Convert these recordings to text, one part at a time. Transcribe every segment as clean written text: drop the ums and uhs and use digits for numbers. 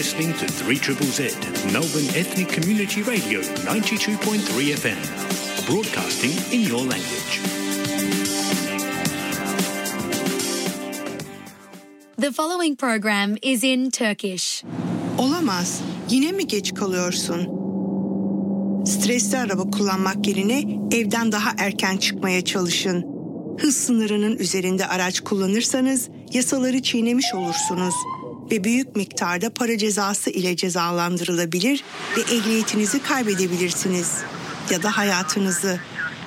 listening to 3ZZZ, Melbourne Ethnic Community Radio 92.3 FM, broadcasting in your language. The following program is in Turkish. Olamaz. Yine mi geç kalıyorsun? Stresli araba kullanmak yerine evden daha erken çıkmaya çalışın. Hız sınırının üzerinde araç kullanırsanız yasaları çiğnemiş olursunuz ve büyük miktarda para cezası ile cezalandırılabilir ve ehliyetinizi kaybedebilirsiniz ya da hayatınızı.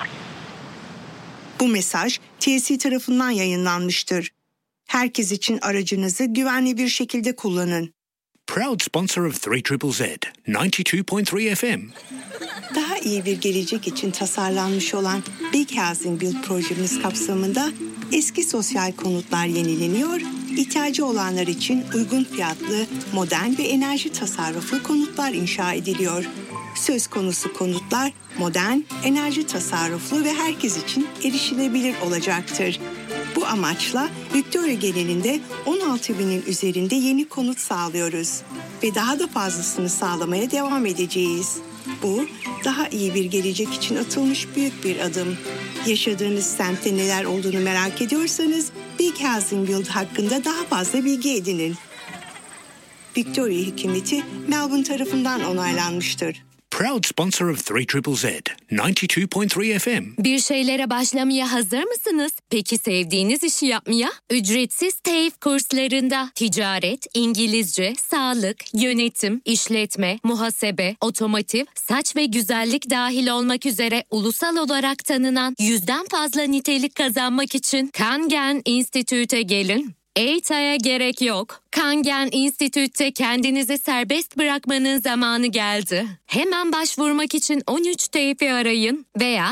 Bu mesaj TSE tarafından yayınlanmıştır. Herkes için aracınızı güvenli bir şekilde kullanın. Proud sponsor of 3ZZZ, 92.3 FM. Daha iyi bir gelecek için tasarlanmış olan Big Housing Build projemiz kapsamında eski sosyal konutlar yenileniyor, ihtiyacı olanlar için uygun fiyatlı, modern ve enerji tasarruflu konutlar inşa ediliyor. Söz konusu konutlar modern, enerji tasarruflu ve herkes için erişilebilir olacaktır. Bu amaçla Victoria genelinde 16.000'in üzerinde yeni konut sağlıyoruz ve daha da fazlasını sağlamaya devam edeceğiz. Bu, daha iyi bir gelecek için atılmış büyük bir adım. Yaşadığınız semtte neler olduğunu merak ediyorsanız Big Housing Build hakkında daha fazla bilgi edinin. Victoria hükümeti Melbourne tarafından onaylanmıştır. Proud sponsor of 3ZZZ, 92.3 FM. Bir şeylere başlamaya hazır mısınız? Peki sevdiğiniz işi yapmaya? Ücretsiz TEİF kurslarında ticaret, İngilizce, sağlık, yönetim, işletme, muhasebe, otomotiv, saç ve güzellik dahil olmak üzere ulusal olarak tanınan 100'den fazla nitelik kazanmak için Kangen Institute'e gelin. EYTA'ya gerek yok. Kangen Institute'te kendinizi serbest bırakmanın zamanı geldi. Hemen başvurmak için 13 TEİF'i arayın veya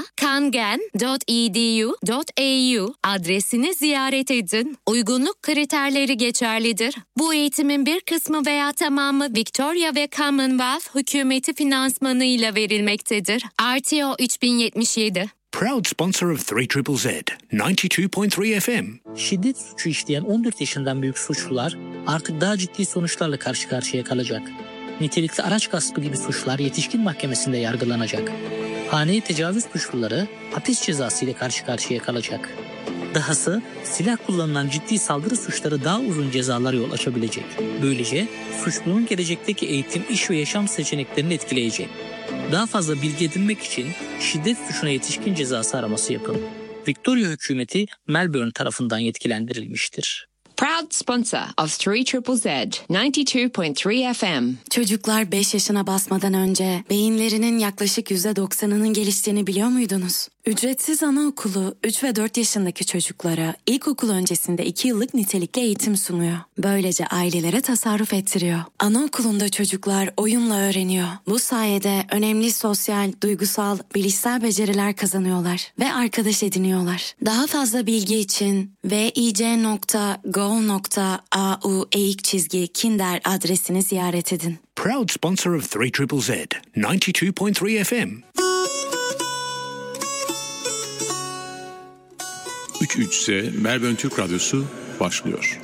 kangen.edu.au adresini ziyaret edin. Uygunluk kriterleri geçerlidir. Bu eğitimin bir kısmı veya tamamı Victoria ve Commonwealth hükümeti finansmanıyla verilmektedir. RTO 3077. Proud sponsor of 3ZZZ, 92.3 FM. Şiddet suçu işleyen 14 yaşından büyük suçlular artık daha ciddi sonuçlarla karşı karşıya kalacak. Nitelikli araç gaspı gibi suçlar yetişkin mahkemesinde yargılanacak. Haneye tecavüz suçluları hapis cezası ile karşı karşıya kalacak. Dahası silah kullanılan ciddi saldırı suçları daha uzun cezalara yol açabilecek. Böylece suçlunun gelecekteki eğitim, iş ve yaşam seçeneklerini etkileyecek. Daha fazla bilgi edinmek için şiddet suçuna yetişkin cezası araması yapın. Victoria hükümeti Melbourne tarafından yetkilendirilmiştir. Proud sponsor of 3ZZZ 92.3 FM. Çocuklar 5 yaşına basmadan önce beyinlerinin yaklaşık %90'ının geliştiğini biliyor muydunuz? Ücretsiz anaokulu 3 ve 4 yaşındaki çocuklara ilkokul öncesinde 2 yıllık nitelikli eğitim sunuyor. Böylece ailelere tasarruf ettiriyor. Anaokulunda çocuklar oyunla öğreniyor. Bu sayede önemli sosyal, duygusal, bilişsel beceriler kazanıyorlar ve arkadaş ediniyorlar. Daha fazla bilgi için vic.go.au/kinder adresini ziyaret edin. Proud sponsor of 3ZZZ, 92.3 FM. 3ZZZ Melbourne Türk Radyosu başlıyor.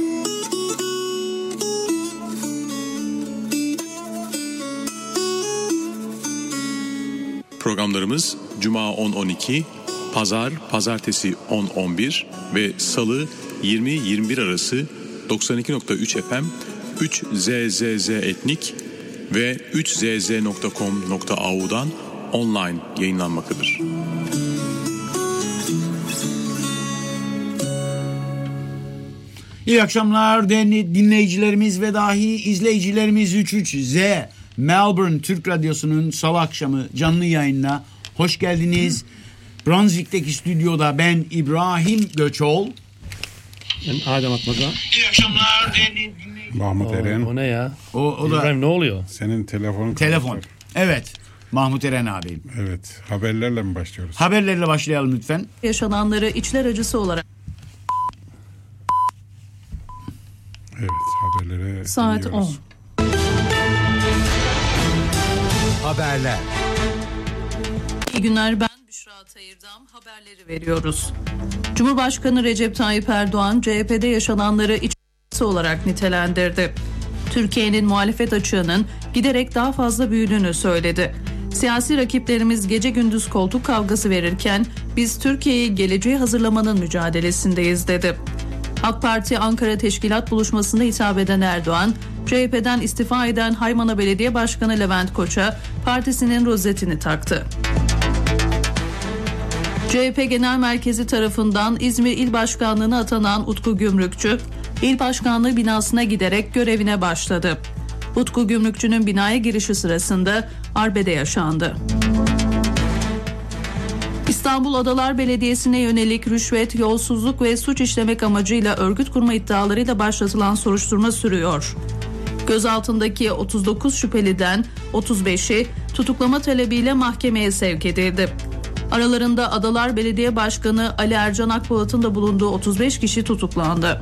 Programlarımız Cuma 10-12, Pazartesi 10-11 ve Salı 20-21 arası 92.3 FM, 3ZZZ Etnik ve 3zz.com.au'dan online yayınlanmaktadır. İyi akşamlar değerli dinleyicilerimiz ve dahi izleyicilerimiz. 3ZZZ Melbourne Türk Radyosu'nun salı akşamı canlı yayınına hoş geldiniz. Brunswick'teki stüdyoda ben İbrahim Göçol. Ben Adem Atmaca. İyi akşamlar değerli dinleyiciler. Mahmut Eren. O ne ya? O da İbrahim ne oluyor? Senin telefonun. Telefon. Evet. Mahmut Eren abim. Evet. Haberlerle mi başlıyoruz? Haberlerle başlayalım lütfen. Yaşananları içler acısı olarak. Evet, haberlere saat dinliyoruz. 10. Haberler. İyi günler, ben Büşra Tayırdam, haberleri veriyoruz. Cumhurbaşkanı Recep Tayyip Erdoğan, CHP'de yaşananları iç acısı olarak nitelendirdi. Türkiye'nin muhalefet açığının giderek daha fazla büyüdüğünü söyledi. Siyasi rakiplerimiz gece gündüz koltuk kavgası verirken biz Türkiye'yi geleceğe hazırlamanın mücadelesindeyiz dedi. AK Parti Ankara Teşkilat Buluşması'nda hitap eden Erdoğan, CHP'den istifa eden Haymana Belediye Başkanı Levent Koç'a partisinin rozetini taktı. CHP Genel Merkezi tarafından İzmir İl Başkanlığı'na atanan Utku Gümrükçü, İl Başkanlığı binasına giderek görevine başladı. Utku Gümrükçü'nün binaya girişi sırasında arbede yaşandı. İstanbul Adalar Belediyesi'ne yönelik rüşvet, yolsuzluk ve suç işlemek amacıyla örgüt kurma iddialarıyla başlatılan soruşturma sürüyor. Gözaltındaki 39 şüpheliden 35'i tutuklama talebiyle mahkemeye sevk edildi. Aralarında Adalar Belediye Başkanı Ali Ercan Akpolat'ın da bulunduğu 35 kişi tutuklandı.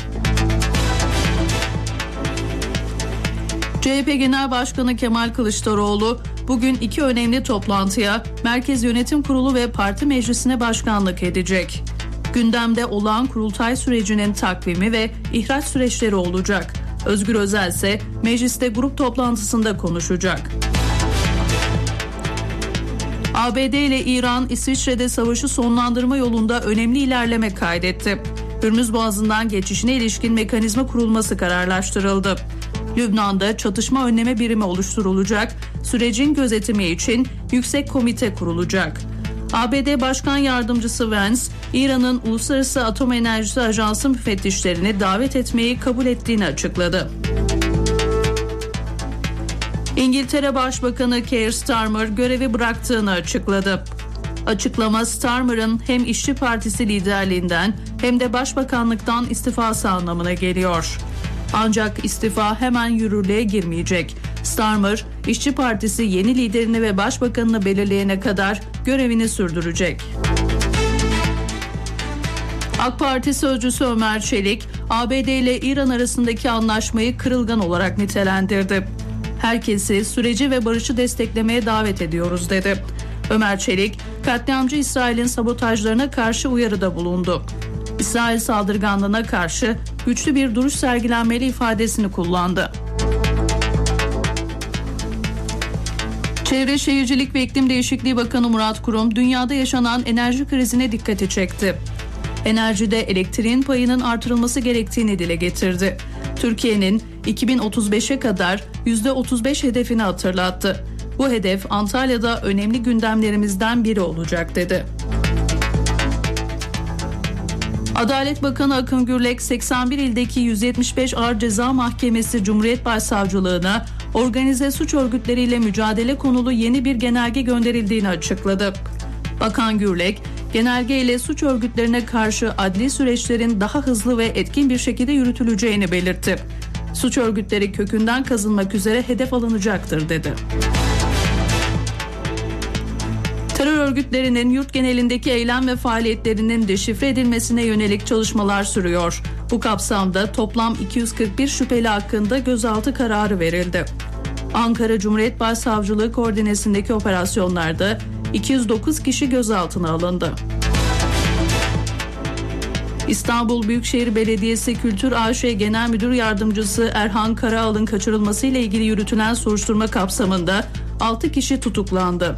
CHP Genel Başkanı Kemal Kılıçdaroğlu bugün 2 önemli toplantıya Merkez Yönetim Kurulu ve Parti Meclisi'ne başkanlık edecek. Gündemde olağan kurultay sürecinin takvimi ve ihraç süreçleri olacak. Özgür Özel ise mecliste grup toplantısında konuşacak. ABD ile İran, İsviçre'de savaşı sonlandırma yolunda önemli ilerleme kaydetti. Hürmüz Boğazı'ndan geçişine ilişkin mekanizma kurulması kararlaştırıldı. Lübnan'da çatışma önleme birimi oluşturulacak, sürecin gözetimi için yüksek komite kurulacak. ABD Başkan Yardımcısı Vance, İran'ın Uluslararası Atom Enerjisi Ajansı müfettişlerini davet etmeyi kabul ettiğini açıkladı. İngiltere Başbakanı Keir Starmer görevi bıraktığını açıkladı. Açıklama Starmer'ın hem İşçi Partisi liderliğinden hem de başbakanlıktan istifası anlamına geliyor. Ancak istifa hemen yürürlüğe girmeyecek. Starmer, İşçi Partisi yeni liderini ve başbakanını belirleyene kadar görevini sürdürecek. AK Parti sözcüsü Ömer Çelik, ABD ile İran arasındaki anlaşmayı kırılgan olarak nitelendirdi. Herkesi süreci ve barışı desteklemeye davet ediyoruz dedi. Ömer Çelik, katliamcı İsrail'in sabotajlarına karşı uyarıda bulundu. İsrail saldırganlığına karşı güçlü bir duruş sergilenmeli ifadesini kullandı. Çevre Şehircilik ve İklim Değişikliği Bakanı Murat Kurum, dünyada yaşanan enerji krizine dikkati çekti. Enerjide elektriğin payının artırılması gerektiğini dile getirdi. Türkiye'nin 2035'e kadar %35 hedefini hatırlattı. Bu hedef Antalya'da önemli gündemlerimizden biri olacak dedi. Adalet Bakanı Akın Gürlek, 81 ildeki 175 Ağır Ceza Mahkemesi Cumhuriyet Başsavcılığına organize suç örgütleriyle mücadele konulu yeni bir genelge gönderildiğini açıkladı. Bakan Gürlek, genelge ile suç örgütlerine karşı adli süreçlerin daha hızlı ve etkin bir şekilde yürütüleceğini belirtti. Suç örgütleri kökünden kazınmak üzere hedef alınacaktır dedi. Terör örgütlerinin yurt genelindeki eylem ve faaliyetlerinin deşifre edilmesine yönelik çalışmalar sürüyor. Bu kapsamda toplam 241 şüpheli hakkında gözaltı kararı verildi. Ankara Cumhuriyet Başsavcılığı koordinesindeki operasyonlarda 209 kişi gözaltına alındı. İstanbul Büyükşehir Belediyesi Kültür AŞ Genel Müdür Yardımcısı Erhan Karaal'ın kaçırılmasıyla ilgili yürütülen soruşturma kapsamında 6 kişi tutuklandı.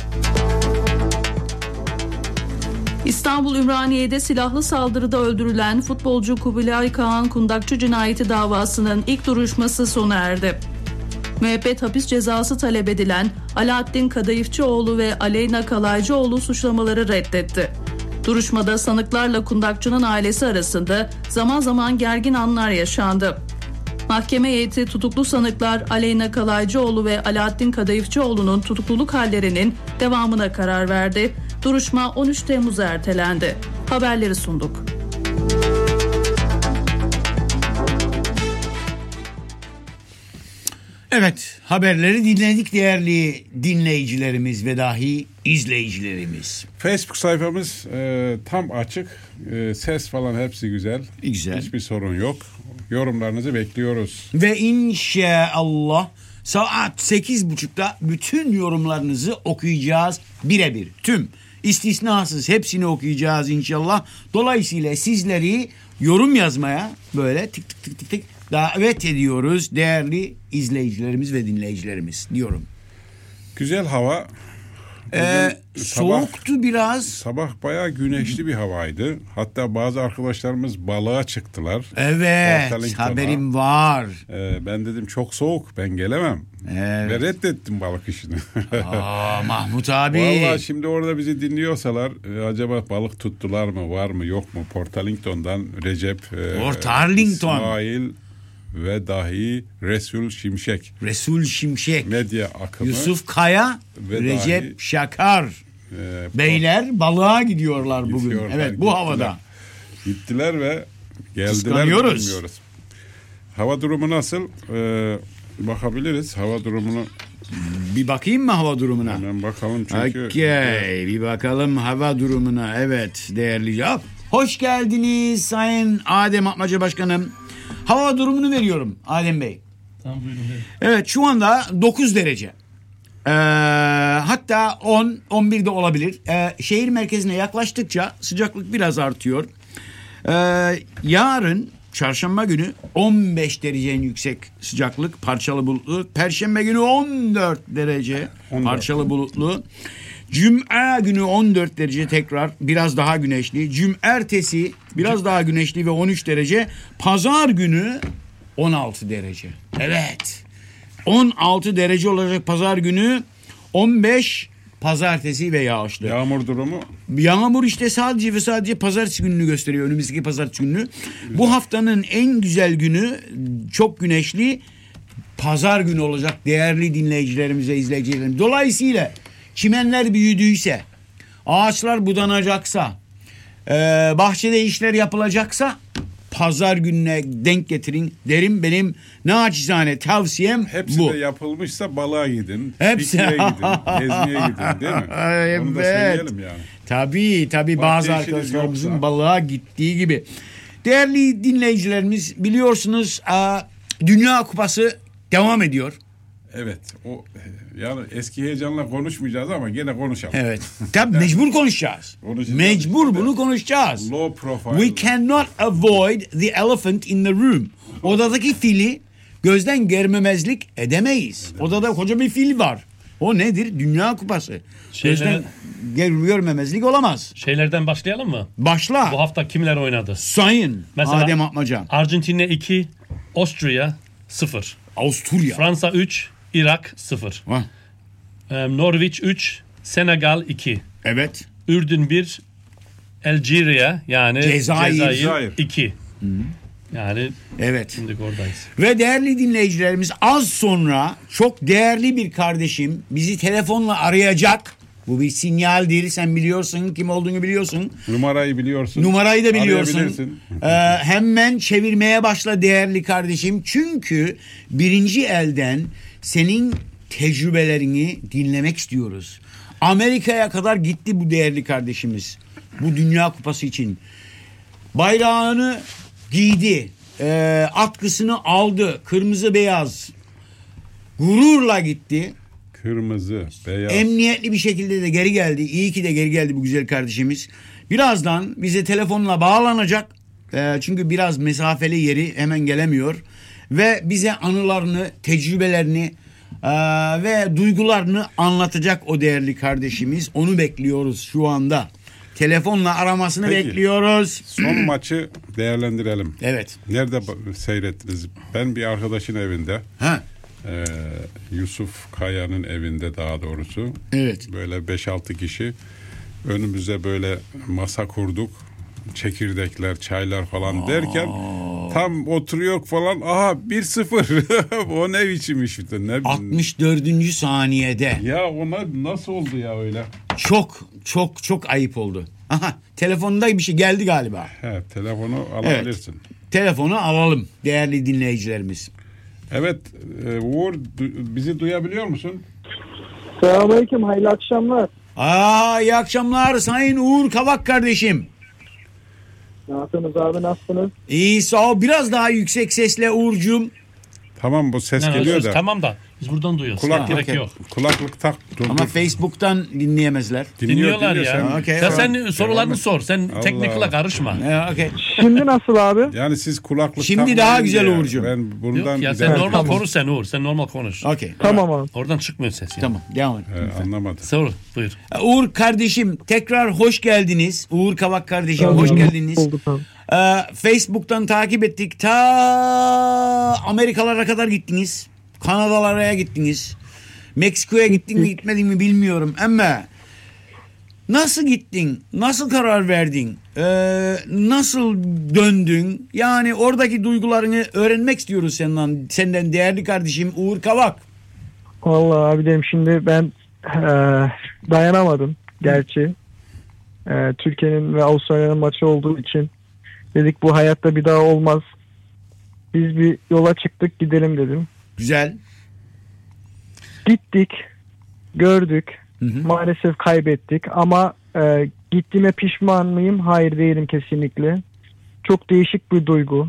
İstanbul Ümraniye'de silahlı saldırıda öldürülen futbolcu Kubilay Kağan Kundakçı cinayeti davasının ilk duruşması sona erdi. Müebbet hapis cezası talep edilen Alaaddin Kadayıfçıoğlu ve Aleyna Kalaycıoğlu suçlamaları reddetti. Duruşmada sanıklarla Kundakçı'nın ailesi arasında zaman zaman gergin anlar yaşandı. Mahkeme heyeti tutuklu sanıklar Aleyna Kalaycıoğlu ve Alaaddin Kadayıfçıoğlu'nun tutukluluk hallerinin devamına karar verdi. Duruşma 13 Temmuz'a ertelendi. Haberleri sunduk. Evet, haberleri dinledik değerli dinleyicilerimiz ve dahi izleyicilerimiz. Facebook sayfamız tam açık. Ses falan hepsi güzel. Güzel. Hiçbir sorun yok. Yorumlarınızı bekliyoruz. Ve inşallah saat 8.30'da bütün yorumlarınızı okuyacağız birebir. Tüm istisnasız hepsini okuyacağız inşallah. Dolayısıyla sizleri yorum yazmaya böyle tık tık tık tık tık davet ediyoruz değerli izleyicilerimiz ve dinleyicilerimiz diyorum. Güzel hava. Soğuktu biraz. Sabah bayağı güneşli bir havaydı. Hatta bazı arkadaşlarımız balığa çıktılar. Evet, haberim var. Ben dedim çok soğuk, ben gelemem. Evet. Ve reddettim balık işini. Mahmut abi. Vallahi şimdi orada bizi dinliyorsalar acaba balık tuttular mı, var mı, yok mu? Port Arlington'dan Recep, Port Arlington, İsmail ve dahi Resul Şimşek medya akımı, Yusuf Kaya ve Recep Şakar beyler balığa gidiyorlar bugün. Evet, bu havada gittiler ve geldiler. Kıskanıyoruz. Hava durumu nasıl? Bakabiliriz hava durumunu. Bir bakayım mı hava durumuna? Hemen bakalım çünkü. Okay, bir bakalım hava durumuna. Evet değerli cevap. Hoş geldiniz Sayın Adem Atmaca Başkanım. Hava durumunu veriyorum Adem Bey. Tamam, buyurun. Evet, şu anda 9 derece. Hatta 10, 11 de olabilir. Şehir merkezine yaklaştıkça sıcaklık biraz artıyor. Yarın çarşamba günü 15 derece en yüksek sıcaklık, parçalı bulutlu. Perşembe günü 14 derece parçalı bulutlu. Cuma günü 14 derece, tekrar biraz daha güneşli. Cumartesi biraz daha güneşli ve 13 derece. Pazar günü 16 derece. Evet. 16 derece olacak pazar günü. 15 pazartesi ve yağışlı. Yağmur durumu? Yağmur işte sadece ve sadece pazartesi gününü gösteriyor. Önümüzdeki pazartesi gününü. Güzel. Bu haftanın en güzel günü, çok güneşli, pazar günü olacak değerli dinleyicilerimize, izleyicilerimize. Dolayısıyla çimenler büyüdüyse, ağaçlar budanacaksa, bahçede işler yapılacaksa pazar gününe denk getirin derim. Benim naçizane tavsiyem hepsi bu. Hepsi de yapılmışsa balığa gidin, hepsi pikniğe gidin, gezmeye gidin, değil mi? Evet. Onu da söyleyelim yani. Tabii bazı arkadaşlarımızın balığa gittiği gibi. Değerli dinleyicilerimiz, biliyorsunuz Dünya Kupası devam ediyor. Evet. Yani eski heyecanla konuşmayacağız ama gene konuşalım. Evet. Tabii mecbur konuşacağız. Mecbur bunu konuşacağız. Low profile. We cannot avoid the elephant in the room. Odadaki fili gözden görmemezlik edemeyiz. Evet. Odada koca bir fil var. O nedir? Dünya Kupası. Gözden görmemezlik olamaz. Şeylerden başlayalım mı? Başla. Bu hafta kimler oynadı? Sayın mesela, Adem Atmaca. Arjantin'e 2, Austria 0. Avusturya. Fransa 3, Irak 0. Norveç 3, Senegal 2. Evet. Ürdün 1, Algeria yani Cezayir 2. Yani evet. Şimdi oradayız. Ve değerli dinleyicilerimiz, az sonra çok değerli bir kardeşim bizi telefonla arayacak. Bu bir sinyaldir. Sen biliyorsun, kim olduğunu biliyorsun. Numarayı biliyorsun. Numarayı da biliyorsun. Hemen çevirmeye başla değerli kardeşim. Çünkü birinci elden senin tecrübelerini dinlemek istiyoruz. Amerika'ya kadar gitti bu değerli kardeşimiz. Bu Dünya Kupası için. Bayrağını giydi. Atkısını aldı. Kırmızı beyaz. Gururla gitti. Kırmızı, beyaz. Emniyetli bir şekilde de geri geldi. İyi ki de geri geldi bu güzel kardeşimiz. Birazdan bize telefonla bağlanacak. Çünkü biraz mesafeli yeri, hemen gelemiyor. Ve bize anılarını, tecrübelerini ve duygularını anlatacak o değerli kardeşimiz. Onu bekliyoruz şu anda. Telefonla aramasını bekliyoruz. Son maçı değerlendirelim. Evet. Nerede seyrettiniz? Ben bir arkadaşın evinde. Yusuf Kaya'nın evinde daha doğrusu. Evet. Böyle 5-6 kişi önümüze böyle masa kurduk. Çekirdekler, çaylar falan derken tam oturuyor falan. Aha 1-0. O ne biçim işte. 64. saniyede. Ya ona nasıl oldu ya öyle? Çok ayıp oldu. Aha, telefonda bir şey geldi galiba. Telefonu alabilirsin. Evet, telefonu alalım değerli dinleyicilerimiz. Evet, Uğur bizi duyabiliyor musun? Selamünaleyküm, hayırlı akşamlar. İyi akşamlar Sayın Uğur Kavak kardeşim. Ne yapıyorsunuz abi, nasılsınız? İyi, sağ ol. Biraz daha yüksek sesle Uğurcuğum. Tamam bu ses Yani geliyor da. Tamam da biz buradan duyuyoruz. Gerek yok. Kulaklık tak. Ama Facebook'tan dinleyemezler. Dinliyorlar ya. Sen sorularını sor. Sen Allah teknikle karışma. Şimdi nasıl abi? Yani siz kulaklık Şimdi daha güzel Uğurcuğum. Ben bundan Yok ya sen normal konuş sen Uğur. Sen normal konuş. Okay. Tamam abi. Oradan çıkmıyor ses yani. Tamam devam et. Anlamadım. Sor buyur. Uğur kardeşim tekrar hoş geldiniz. Uğur Kavak kardeşim hoş geldiniz. Facebook'tan takip ettik. Ta Amerikalara kadar gittiniz. Kanadalara gittiniz. Meksiko'ya gittin mi gitmedin mi bilmiyorum ama nasıl gittin? Nasıl karar verdin? Nasıl döndün? Yani oradaki duygularını öğrenmek istiyoruz senden değerli kardeşim Uğur Kavak. Vallahi abi dedim şimdi ben dayanamadım gerçi. Türkiye'nin ve Avustralya'nın maçı olduğu için dedik bu hayatta bir daha olmaz. Biz bir yola çıktık gidelim dedim. Güzel. Gittik, gördük. Maalesef kaybettik ama gittiğime pişman mıyım? Hayır değilim kesinlikle. Çok değişik bir duygu.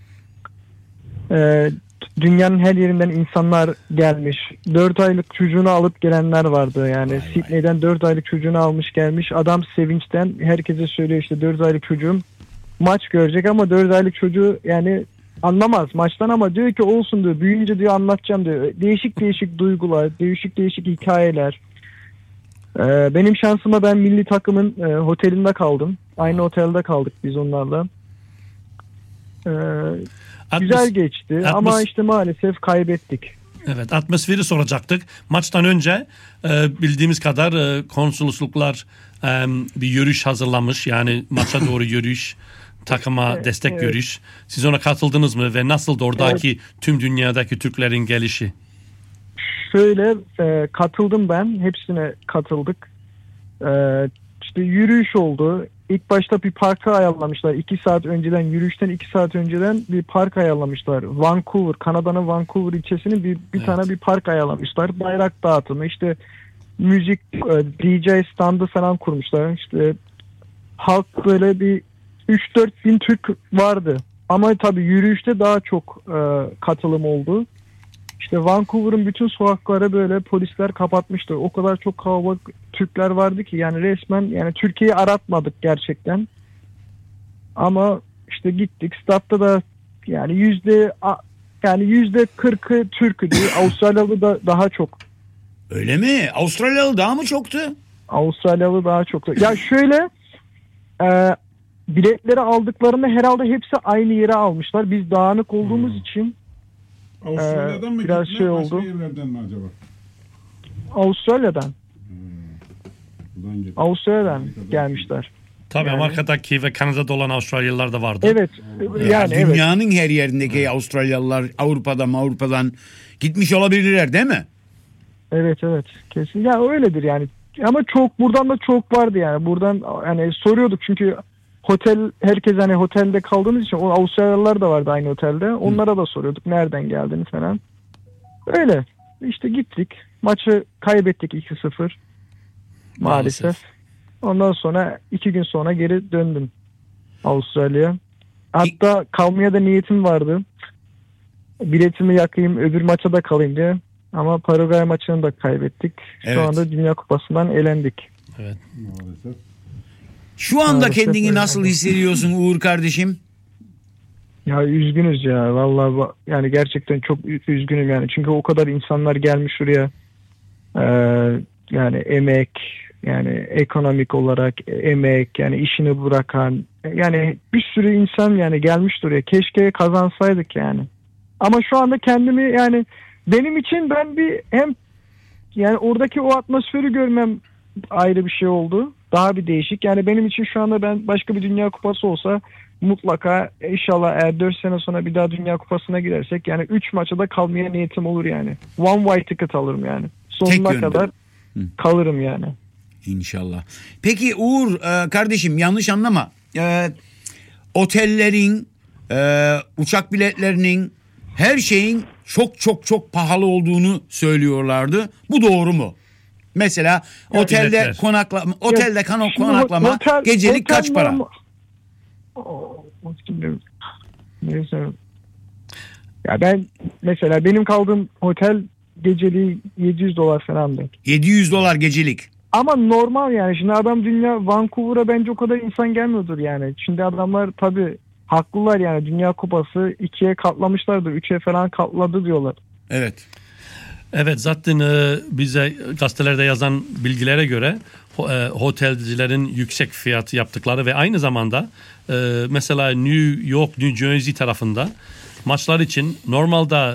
Dünyanın her yerinden insanlar gelmiş. 4 aylık çocuğunu alıp gelenler vardı yani. Sydney'den 4 aylık çocuğunu almış gelmiş. Adam sevinçten herkese söylüyor işte 4 aylık çocuğum maç görecek ama 4 aylık çocuğu yani anlamaz maçtan ama diyor ki olsun diyor. Büyüyünce diyor anlatacağım diyor. Değişik değişik duygular, değişik değişik hikayeler. Benim şansıma ben milli takımın otelinde kaldım. Aynı otelde kaldık biz onlarla. Güzel geçti ama işte maalesef kaybettik. Evet, atmosferi soracaktık. Maçtan önce bildiğimiz kadar konsolosluklar bir yürüyüş hazırlamış. Yani maça doğru yürüyüş, takıma destek yürüyüş. Siz ona katıldınız mı ve nasıldı oradaki tüm dünyadaki Türklerin gelişi? Şöyle katıldım ben. Hepsine katıldık. İşte yürüyüş oldu. İlk başta bir parka ayarlamışlar. 2 saat önceden, yürüyüşten 2 saat önceden bir park ayarlamışlar. Vancouver, Kanada'nın Vancouver ilçesinin bir tane bir park ayarlamışlar. Bayrak dağıtımı, işte müzik, DJ standı falan kurmuşlar. İşte halk böyle bir 3-4 bin Türk vardı. Ama tabii yürüyüşte daha çok katılım oldu. İşte Vancouver'ın bütün sokakları böyle polisler kapatmıştı. O kadar çok kalabalık Türkler vardı ki yani resmen yani Türkiye'yi aratmadık gerçekten. Ama işte gittik. Statta da yani %40'ı Türk'üydü. Avustralyalı da daha çok. Öyle mi? Avustralyalı daha mı çoktu? Avustralyalı daha çoktu. Ya şöyle biletleri aldıklarında herhalde hepsi aynı yere almışlar. Biz dağınık olduğumuz için Avustralya'dan mı biraz gittiler, oldu. başka yerlerden mi acaba? Avustralya'dan. Avustralya'dan gelmişler. Tabii yani. Amerika'daki ve Kanada'da olan Avustralyalılar da vardı. Evet. Yani dünyanın her yerindeki Avustralyalılar Avrupa'dan gitmiş olabilirler değil mi? Evet kesin. Ya öyledir yani. Ama çok buradan da çok vardı yani. Buradan hani soruyorduk çünkü herkes hani otelde kaldığımız için o Avustralyalılar da vardı aynı otelde. Onlara da soruyorduk nereden geldiniz falan. Öyle. İşte gittik. Maçı kaybettik 2-0. Maalesef. Ondan sonra 2 gün sonra geri döndüm Avustralya'ya. Hatta kalmaya da niyetim vardı. Biletimi yakayım öbür maça da kalayım diye. Ama Paraguay maçını da kaybettik. Şu anda Dünya Kupası'ndan elendik. Evet. Maalesef. Şu anda kendini nasıl hissediyorsun Uğur kardeşim? Ya üzgünüz ya. Vallahi yani gerçekten çok üzgünüm yani. Çünkü o kadar insanlar gelmiş şuraya. Yani emek, yani ekonomik olarak emek, yani işini bırakan, yani bir sürü insan yani gelmiş oraya. Keşke kazansaydık yani. Ama şu anda kendimi yani benim için ben bir hem yani oradaki o atmosferi görmem ayrı bir şey oldu. Daha bir değişik. Yani benim için şu anda ben başka bir Dünya Kupası olsa mutlaka inşallah eğer 4 sene sonra bir daha Dünya Kupası'na gidersek yani 3 maça da kalmaya niyetim olur yani. One way ticket alırım yani. Sonuna kadar kalırım yani. İnşallah. Peki Uğur kardeşim yanlış anlama. Otellerin, uçak biletlerinin, her şeyin çok pahalı olduğunu söylüyorlardı. Bu doğru mu? Mesela otelde konaklama gecelik kaç para? Ya ben mesela benim kaldığım otel geceliği $700 falandı. $700 gecelik. Ama normal yani. Şimdi adam dünya Vancouver'a bence o kadar insan gelmiyordur yani. Şimdi adamlar tabii haklılar yani. Dünya Kupası 2'ye katlamışlardır. 3'e falan katladı diyorlar. Evet. Evet, zaten bize gazetelerde yazan bilgilere göre otelcilerin yüksek fiyat yaptıkları ve aynı zamanda mesela New York, New Jersey tarafında maçlar için normalde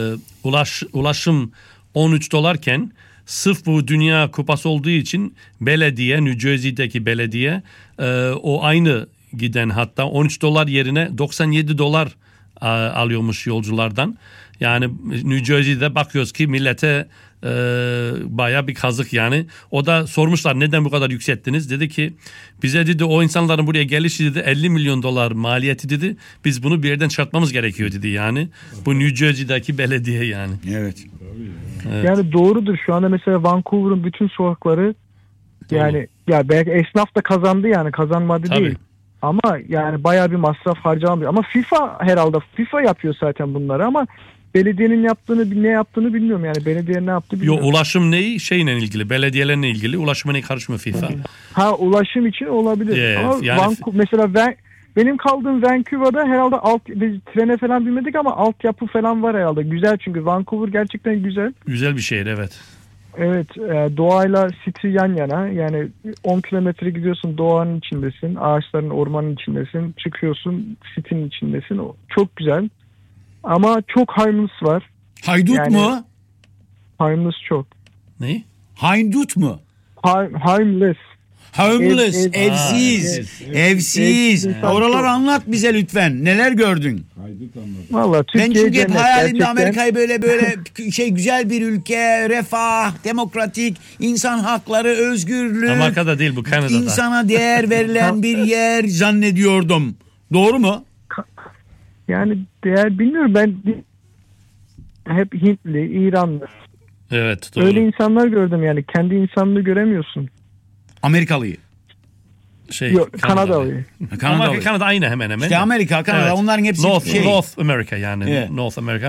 ulaşım $13'ken sırf bu Dünya Kupası olduğu için belediye, New Jersey'deki belediye o aynı giden hatta $13 yerine $97 alıyormuş yolculardan. Yani New Jersey'de bakıyoruz ki millete baya bir kazık yani. O da sormuşlar neden bu kadar yükselttiniz? Dedi ki bize dedi o insanların buraya gelişi dedi $50 milyon maliyeti dedi. Biz bunu bir yerden çıkartmamız gerekiyor dedi yani. Bu New Jersey'deki belediye yani. Evet. Yani doğrudur. Şu anda mesela Vancouver'ın bütün sokakları yani ya belki esnaf da kazandı yani kazanmadı değil. Ama yani bayağı bir masraf harcanıyor. Ama FIFA yapıyor zaten bunları ama belediyenin ne yaptığını bilmiyorum yani. Belediye ne yaptı bilmiyorum. Yo, ulaşım neyi? Şeyle ilgili. Belediyelerle ilgili. Ulaşıma ne karışmıyor FIFA? Ulaşım için olabilir. Yeah, ama yani mesela benim kaldığım Vancouver'da herhalde biz trene falan binmedik ama altyapı falan var herhalde. Güzel çünkü Vancouver gerçekten güzel. Güzel bir şehir evet. Evet, doğayla city yan yana yani 10 kilometre gidiyorsun doğanın içindesin, ağaçların ormanın içindesin, çıkıyorsun city'nin içindesin. Çok güzel ama çok homeless var. Haydut yani, mu? Homeless çok. Ne? Haydut mu? Homeless. Homeless, evsiz. Oraları anlat bize lütfen. Neler gördün? Vallahi ben çünkü hep hayalimde gerçekten... Amerika'yı böyle güzel bir ülke, refah, demokratik, insan hakları, özgürlük. Amerika'da değil bu Kanada'da. İnsana değer verilen bir yer zannediyordum. Doğru mu? Yani değer bilmiyorum ben hep Hintli, İranlı. Evet doğru. Öyle insanlar gördüm yani kendi insanlığı göremiyorsun. Amerikalıyı. Yok, Kanadalıyı. Kanada aynı hemen hemen. İşte Amerika, Kanada evet. onların hepsi North America yani. Yeah. North America.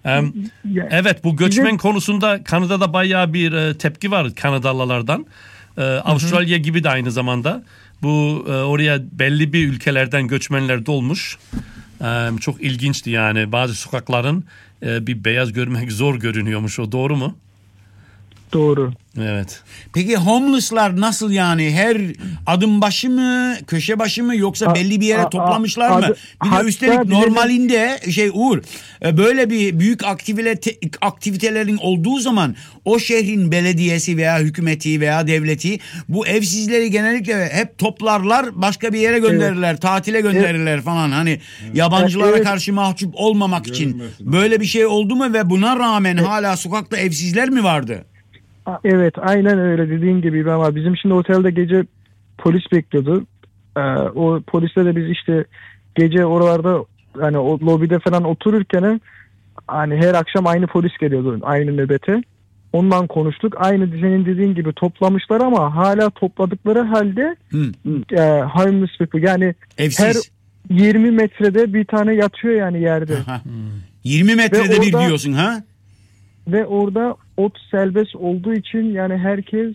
Evet bu göçmen konusunda Kanada'da bayağı bir tepki var Kanadalılardan. Avustralya gibi de aynı zamanda. Bu oraya belli bir ülkelerden göçmenler dolmuş. Çok ilginçti yani. Bazı sokakların bir beyaz görmek zor görünüyormuş. O doğru mu? Doğru. Evet. Peki homeless'lar nasıl yani? Her adım başı mı, köşe başı mı yoksa belli bir yere toplamışlar mı? Bir de üstelik normalinde Uğur böyle bir büyük aktivitelerin olduğu zaman o şehrin belediyesi veya hükümeti veya devleti bu evsizleri genellikle hep toplarlar, başka bir yere gönderirler, tatile gönderirler falan. Hani yabancılara karşı mahcup olmamak için. Böyle bir şey oldu mu ve buna rağmen hala sokakta evsizler mi vardı? Evet aynen öyle dediğin gibi ama bizim şimdi otelde gece polis bekliyordu. O polisle de biz işte gece oralarda hani o lobide falan otururken hani her akşam aynı polis geliyordu aynı nöbete. Ondan konuştuk. Aynı senin dediğin gibi toplamışlar ama hala topladıkları halde homeless people yani evsiz. Her 20 metrede bir tane yatıyor yani yerde. 20 metrede bir diyorsun ha? Ve orada ot serbest olduğu için yani herkes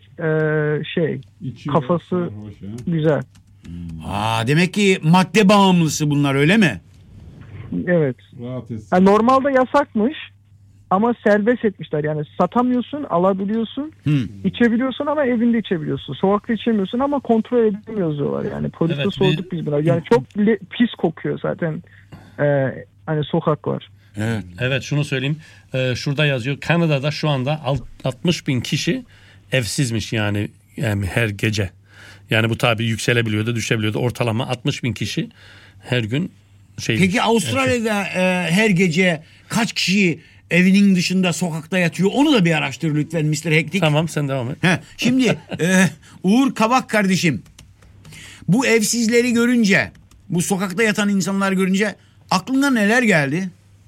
kafası güzel. Demek ki madde bağımlısı bunlar öyle mi? Evet. Yani normalde yasakmış ama serbest etmişler. Yani satamıyorsun, alabiliyorsun, içebiliyorsun ama evinde içebiliyorsun. Sokakta içemiyorsun ama kontrol edemiyoruz diyorlar. Yani polise sorduk biz buna. Yani çok pis kokuyor zaten hani sokaklar. Evet şunu söyleyeyim. Şurada yazıyor. Kanada'da şu anda 60.000 kişi evsizmiş yani her gece. Yani bu tabii yükselebiliyor da düşebiliyor da ortalama 60.000 kişi her gün. Peki Avustralya'da her gece kaç kişi evinin dışında sokakta yatıyor? Onu da bir araştır lütfen Mr. Hektik. Tamam sen devam et. Şimdi Uğur Kabak kardeşim bu evsizleri görünce bu sokakta yatan insanları görünce aklına neler geldi?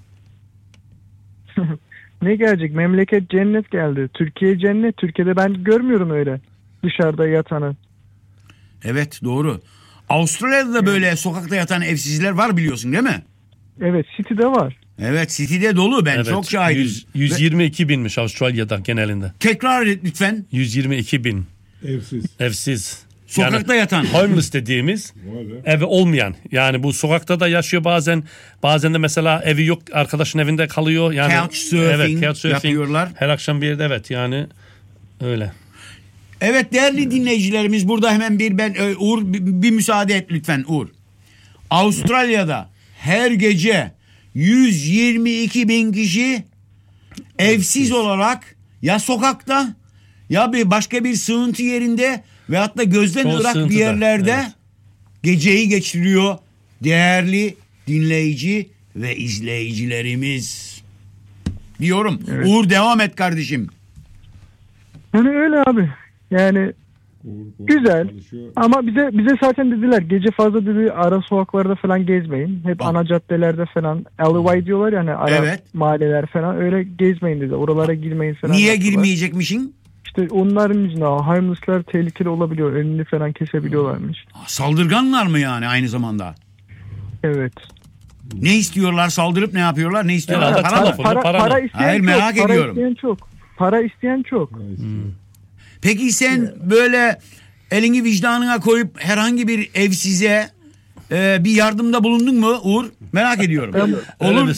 Ne gelecek? Memleket cennet geldi. Türkiye cennet. Türkiye'de ben görmüyorum öyle dışarıda yatanı. Evet doğru. Avustralya'da da böyle sokakta yatan evsizler var biliyorsun değil mi? Evet City'de var. Evet, City'de dolu, ben Evet, çok şahidim. 122 binmiş Avustralya'da genelinde. Tekrar et lütfen. 122 bin. Evsiz. Sokakta yatan. Homeless dediğimiz evi olmayan. Yani bu sokakta da yaşıyor bazen. Bazen de mesela evi yok, arkadaşın evinde kalıyor. Yani Couchsurfing yapıyorlar. Her akşam bir yerde, evet, yani öyle. Evet değerli dinleyicilerimiz, burada hemen Uğur bir müsaade et lütfen Uğur. Avustralya'da her gece 122 bin kişi evsiz olarak ya sokakta ya başka bir sığıntı yerinde ve hatta gözden ırak bir yerlerde geceyi geçiriyor değerli dinleyici ve izleyicilerimiz. Diyorum. Evet. Uğur devam et kardeşim. Yani öyle abi. Yani güzel ama bize zaten dediler gece fazla dedi ara sokaklarda falan gezmeyin. Hep ana caddelerde falan alleyway diyorlar yani ara mahalleler falan, öyle gezmeyin dedi. Oralara girmeyin falan. Niye yaptılar. Girmeyecekmişsin? İşte onların yüzünden homeless'lar tehlikeli olabiliyor. Önünü falan kesebiliyorlarmış. Saldırganlar mı yani aynı zamanda? Evet. Ne istiyorlar? Saldırıp ne yapıyorlar? Ne istiyorlar? Para isteyen Hayır, çok. merak ediyorum. Para isteyen çok. Peki sen böyle elini vicdanına koyup herhangi bir evsize bir yardımda bulundun mu Uğur? Merak ediyorum. Olur.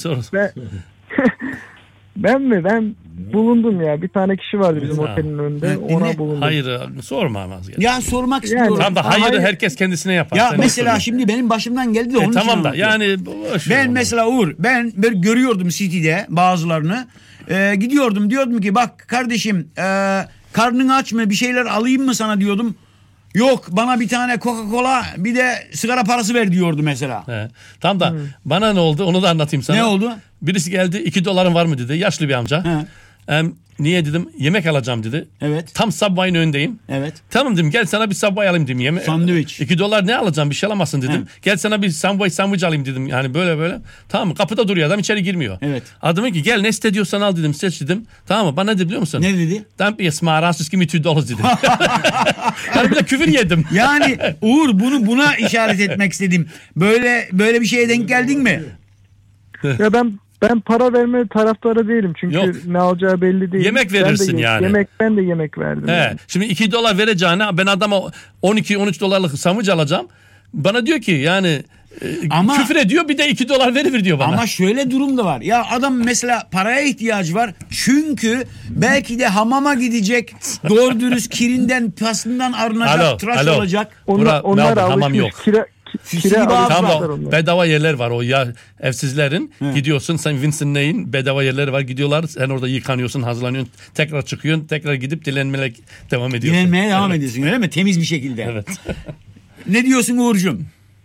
Ben bulundum ya. Bir tane kişi vardı bizim otelin önünde. Ona bulundum. Hayır, sorma ama. Ya sormak istiyorum. Tam da hayır, herkes kendisine yapar. Ya mesela şimdi benim başımdan geldi de onun için tamam da yani ben mesela Uğur, ben görüyordum City'de bazılarını. Gidiyordum, diyordum ki bak kardeşim karnın aç mı, bir şeyler alayım mı sana diyordum. Yok, bana bir tane Coca-Cola bir de sigara parası ver diyordu mesela. Tam da bana ne oldu onu da anlatayım sana. Ne oldu? Birisi geldi, $2 var mı dedi, yaşlı bir amca. Niye dedim, yemek alacağım dedi. Evet. Tam Subway'ın önündeyim. Evet. Tamam dedim, gel sana bir Subway alayım dedim. Sandviç. $2 ne alacağım, bir şey alamazsın dedim. Gel sana bir sandviç alayım dedim. Yani böyle. Tamam mı? Kapıda duruyor adam, içeri girmiyor. Evet. Adamı ki gel ne istediyorsan al dedim, seç dedim. Tamam mı? Bana ne dedi biliyor musun? Ne dedi? Don't be a smart ass, just give me $2 dedim. Yani bir de küfür yedim. Yani Uğur buna işaret etmek istedim. Böyle bir şeye denk geldin mi? Ya ben para verme taraftarı değilim. Çünkü ne alacağı belli değil. Yemek verirsin yani. Ben de yemek verdim. Yani. Şimdi $2 vereceğine ben adama $12-13 sandviç alacağım. Bana diyor ki yani küfür ediyor, bir de $2 veriver diyor bana. Ama şöyle durum da var. Ya adam mesela paraya ihtiyacı var. Çünkü belki de hamama gidecek. Doğru dürüst kirinden, pasından arınacak, tıraş olacak. Onlar hamam yok. Tamam, bedava yerler var o ya evsizlerin. Gidiyorsun sen Vincent Ney'in bedava yerleri var, gidiyorlar, sen orada yıkanıyorsun, hazırlanıyorsun, tekrar çıkıyorsun, tekrar gidip dilenmeye devam ediyorsun. Dilenmeye devam ediyorsun öyle mi? Temiz bir şekilde. Evet. Ne diyorsun Uğur'cum?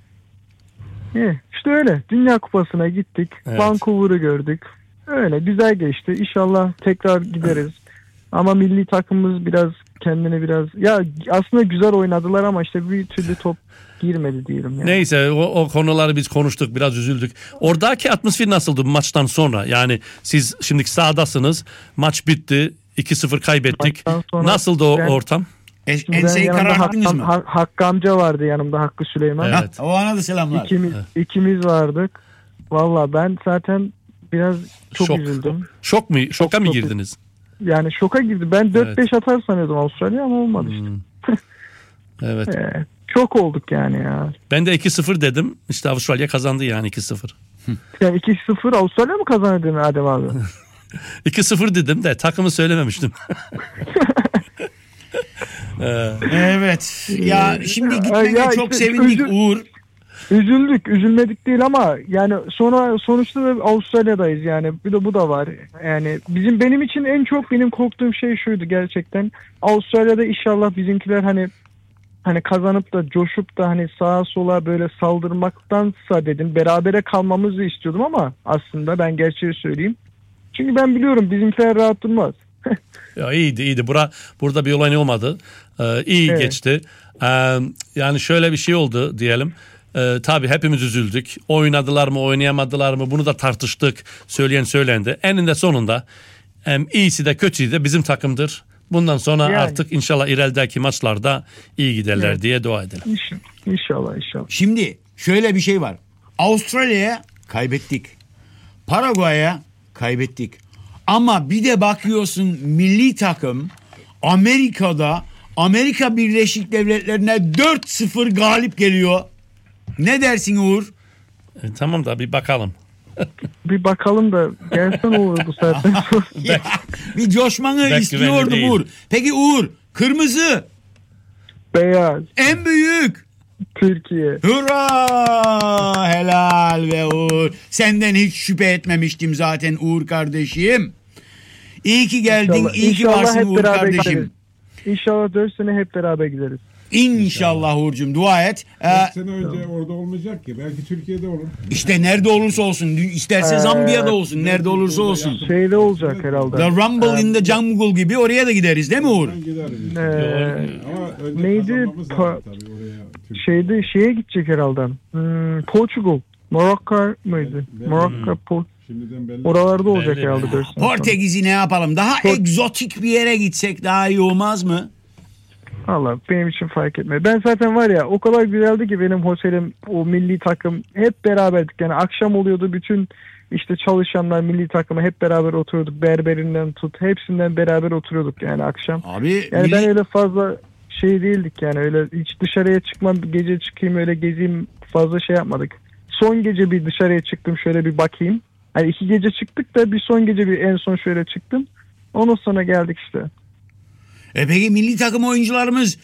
İşte öyle. Dünya Kupası'na gittik. Evet. Vancouver'ı gördük. Öyle güzel geçti. İnşallah tekrar gideriz. Ama milli takımımız kendini ya aslında güzel oynadılar ama işte bir türlü top girmedi diyelim. Yani. Neyse o konuları biz konuştuk, biraz üzüldük. Oradaki atmosfer nasıldı maçtan sonra? Yani siz şimdi sahadasınız. Maç bitti. 2-0 kaybettik. Nasıldı o ortam? Enseyi karardınız mı? Hakkı amca vardı yanımda, Hakkı Süleyman. Evet. O ana da selamlar. İkimiz vardık. Valla ben zaten biraz çok üzüldüm. Şoka mı girdiniz? Yani şoka girdi. Ben 4-5 atar sanıyordum Avustralya ama olmadı işte. Evet. Çok olduk yani ya. Ben de 2-0 dedim. İşte Avustralya kazandı yani 2-0. Yani 2-0 Avustralya mı kazandı dedin Adem abi? 2-0 dedim de takımı söylememiştim. Evet. Ya şimdi gitmeye çok sevindik Uğur. Üzüldük, üzülmedik değil ama yani sonuçta da Avustralya'dayız yani. Bir de bu da var. Yani benim için en çok benim korktuğum şey şuydu gerçekten. Avustralya'da inşallah bizimkiler hani kazanıp da coşup da hani sağa sola böyle saldırmaktansa dedim berabere kalmamızı istiyordum ama aslında ben gerçeği söyleyeyim. Çünkü ben biliyorum bizimkiler rahat durmaz. Ya iyiydi. Burada bir olay olmadı. İyi geçti. Yani şöyle bir şey oldu diyelim. Tabii hepimiz üzüldük. Oynadılar mı, oynayamadılar mı? Bunu da tartıştık. Söyleyen söylendi. Eninde sonunda iyisi de kötüsü de bizim takımdır. Bundan sonra artık inşallah ilerideki maçlarda iyi giderler diye dua edelim. İnşallah. Şimdi şöyle bir şey var. Avustralya'ya kaybettik. Paraguay'a kaybettik. Ama bir de bakıyorsun milli takım Amerika Birleşik Devletleri'ne 4-0 galip geliyor. Ne dersin Uğur? Tamam da bir bakalım. Bir bakalım da gelsen olur bu saatten sonra. Bir coşmanı istiyordum Uğur. Peki Uğur, kırmızı, beyaz, en büyük Türkiye. Hurra! Helal be Uğur. Senden hiç şüphe etmemiştim zaten Uğur kardeşim. İyi ki geldin, İnşallah, iyi ki varsın Uğur kardeşim. Gideriz. İnşallah 4 sene hep beraber gideriz. İnşallah Uğur'cum, dua et. 4 sene önce orada olmayacak ki. Belki Türkiye'de olur. İşte nerede olursa olsun. İsterse Zambiya'da olsun. Nerede olursa olsun. Şeyde olacak herhalde. The Rumble in the Jungle gibi oraya da gideriz değil mi Uğur? Neydi? Şeye gidecek herhalde. Portugal. Morocco mıydı? Morocco. Oralarda olacak herhalde. Portekiz'i ne yapalım? Daha egzotik bir yere gitsek daha iyi olmaz mı? Allah, benim için fark etmez. Ben zaten var ya, o kadar güzeldi ki benim otelim, o milli takım hep beraberdik. Yani akşam oluyordu, bütün işte çalışanlar milli takımı hep beraber oturuyorduk. Berberinden tut, hepsinden beraber oturuyorduk yani akşam. Abi yani ben öyle fazla şey değildik yani, öyle hiç dışarıya çıkmam, gece çıkayım öyle gezeyim, fazla şey yapmadık. Son gece bir dışarıya çıktım, şöyle bir bakayım. Yani 2 gece çıktık da bir son gece en son şöyle çıktım. Ondan sonra geldik işte. Peki milli takım oyuncularımız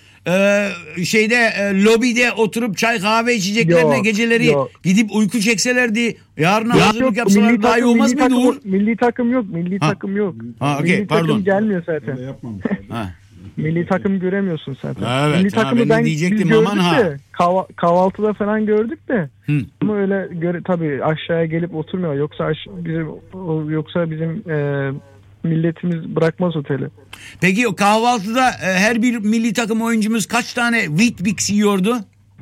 lobide oturup çay kahve içeceklerine geceleri gidip uyku çekselerdi, yarına hazırlık yapsalar daha iyi olmaz mıydı Uğur? Milli takım yok. Milli takım pardon. Gelmiyor zaten. Milli takım göremiyorsun zaten. Evet, milli takımı ben diyecektim aman de, kahvaltıda falan gördük de. Ama öyle tabii aşağıya gelip oturmuyor. Yoksa bizim milletimiz bırakmaz oteli. Peki o kahvaltıda her bir milli takım oyuncumuz kaç tane Weet-Bix yiyordu?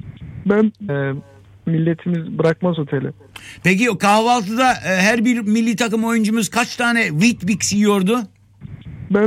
Milletimiz bırakmaz oteli. Peki o kahvaltıda her bir milli takım oyuncumuz kaç tane Weet-Bix yiyordu?